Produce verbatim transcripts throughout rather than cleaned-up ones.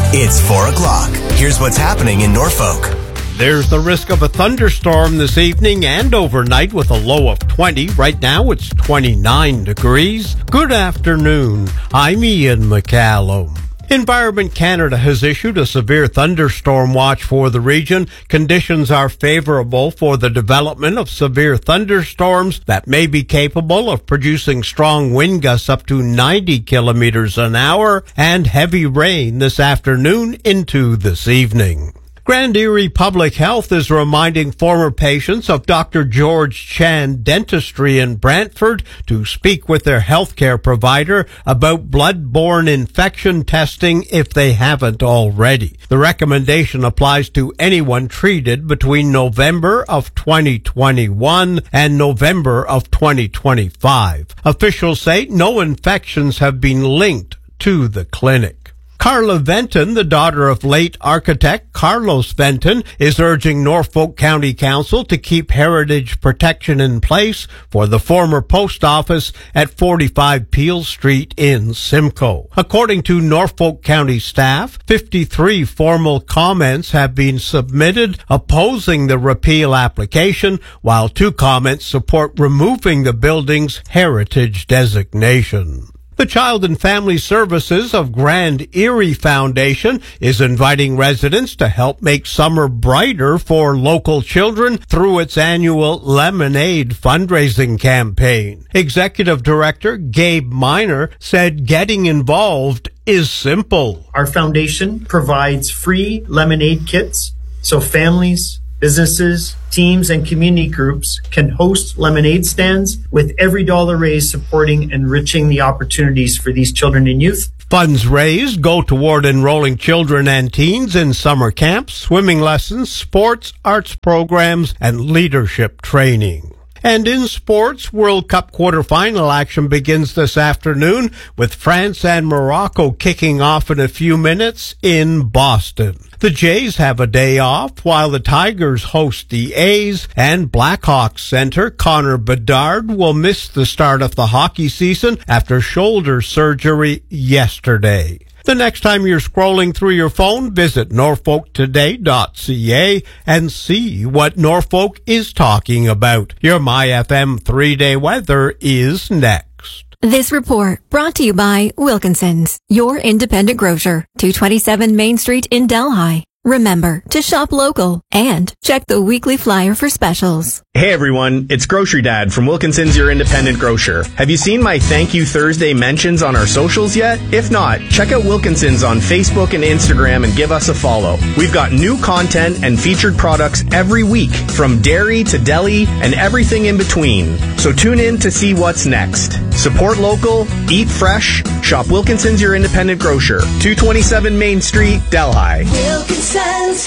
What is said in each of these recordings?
It's four o'clock. Here's what's happening in Norfolk. There's the risk of a thunderstorm this evening and overnight with a low of twenty. Right now it's twenty-nine degrees. Good afternoon. I'm Ian McCallum. Environment Canada has issued a severe thunderstorm watch for the region. Conditions are favorable for the development of severe thunderstorms that may be capable of producing strong wind gusts up to ninety kilometers an hour and heavy rain this afternoon into this evening. Grand Erie Public Health is reminding former patients of Doctor George Chan Dentistry in Brantford to speak with their healthcare provider about blood-borne infection testing if they haven't already. The recommendation applies to anyone treated between November of twenty twenty-one and November of twenty twenty-five. Officials say no infections have been linked to the clinic. Carla Venton, the daughter of late architect Carlos Venton, is urging Norfolk County Council to keep heritage protection in place for the former post office at forty-five Peel Street in Simcoe. According to Norfolk County staff, fifty-three formal comments have been submitted opposing the repeal application, while two comments support removing the building's heritage designation. The Child and Family Services of Grand Erie Foundation is inviting residents to help make summer brighter for local children through its annual Lemonade fundraising campaign. Executive Director Gabe Miner said getting involved is simple. Our foundation provides free lemonade kits so families, businesses, teams, and community groups can host lemonade stands, with every dollar raised supporting enriching the opportunities for these children and youth. Funds raised go toward enrolling children and teens in summer camps, swimming lessons, sports, arts programs, and leadership training. And in sports, World Cup quarterfinal action begins this afternoon with France and Morocco kicking off in a few minutes in Boston. The Jays have a day off while the Tigers host the A's, and Blackhawks center Connor Bedard will miss the start of the hockey season after shoulder surgery yesterday. The next time you're scrolling through your phone, visit norfolk today dot c a and see what Norfolk is talking about. Your My F M three-day weather is next. This report brought to you by Wilkinson's, your independent grocer, two twenty-seven Main Street in Delhi. Remember to shop local and check the weekly flyer for specials. Hey everyone, it's Grocery Dad from Wilkinson's, your independent grocer. Have you seen my Thank You Thursday mentions on our socials yet? If not, check out Wilkinson's on Facebook and Instagram and give us a follow. We've got new content and featured products every week, from dairy to deli and everything in between. So tune in to see what's next. Support local, eat fresh, shop Wilkinson's, your independent grocer, two twenty-seven Main Street, Delhi. Wilkinson's,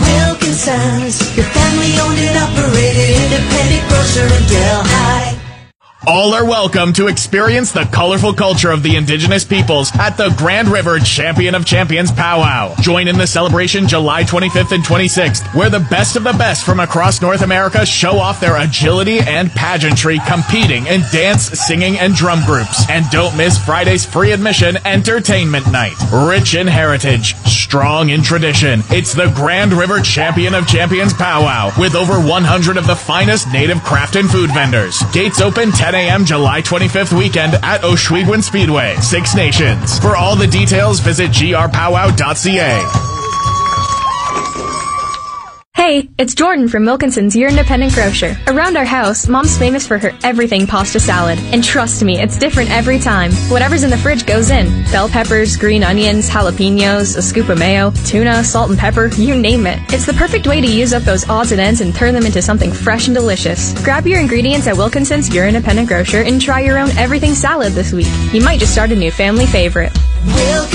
Wilkinson's, your family-owned and operated independent grocer in Delhi. All are welcome to experience the colorful culture of the Indigenous peoples at the Grand River Champion of Champions Powwow. Join in the celebration July twenty-fifth and twenty-sixth, where the best of the best from across North America show off their agility and pageantry, competing in dance, singing, and drum groups. And don't miss Friday's free admission entertainment night. Rich in heritage, strong in tradition, it's the Grand River Champion of Champions Powwow, with over one hundred of the finest native craft and food vendors. Gates open ten a.m. July twenty-fifth weekend at Oshweguin Speedway, Six Nations. For all the details, visit g r powwow dot c a. Hey, it's Jordan from Wilkinson's, your independent grocer. Around our house, Mom's famous for her everything pasta salad. And trust me, it's different every time. Whatever's in the fridge goes in. Bell peppers, green onions, jalapenos, a scoop of mayo, tuna, salt and pepper, you name it. It's the perfect way to use up those odds and ends and turn them into something fresh and delicious. Grab your ingredients at Wilkinson's, your independent grocer, and try your own everything salad this week. You might just start a new family favorite. Wilkinson's.